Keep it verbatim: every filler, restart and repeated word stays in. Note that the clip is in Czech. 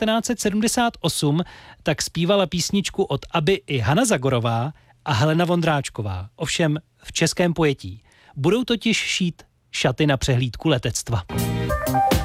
devatenáct set sedmdesát osm tak zpívala písničku od ABBY i Hana Zagorová a Helena Vondráčková, ovšem v českém pojetí. Budou totiž šít šaty na přehlídku letectva.